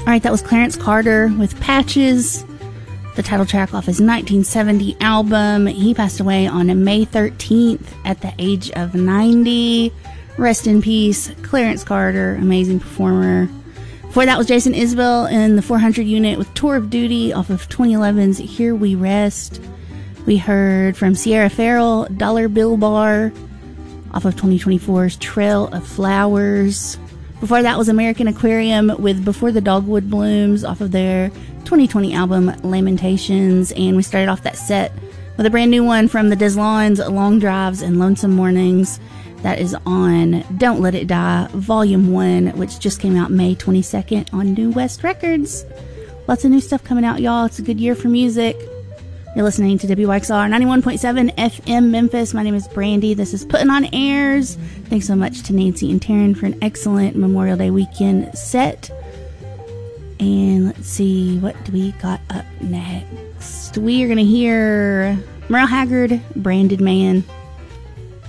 All right, that was Clarence Carter with Patches, the title track off his 1970 album. He passed away on May 13th at the age of 90. Rest in peace, Clarence Carter, amazing performer. Before that was Jason Isbell in the 400 unit with Tour of Duty off of 2011's Here We Rest. We heard from Sierra Farrell, Dollar Bill Bar off of 2024's Trail of Flowers. Before that was American Aquarium with Before the Dogwood Blooms off of their 2020 album Lamentations. And we started off that set with a brand new one from the Deslons, Long Drives and Lonesome Mornings. That is on Don't Let It Die, Volume 1, which just came out May 22nd on New West Records. Lots of new stuff coming out, y'all. It's a good year for music. You're listening to WYXR 91.7 FM Memphis. My name is Brandy. This is Putting on Airs. Thanks so much to Nancy and Taryn for an excellent Memorial Day weekend set. And let's see, what do we got up next? We are going to hear Merle Haggard, Branded Man.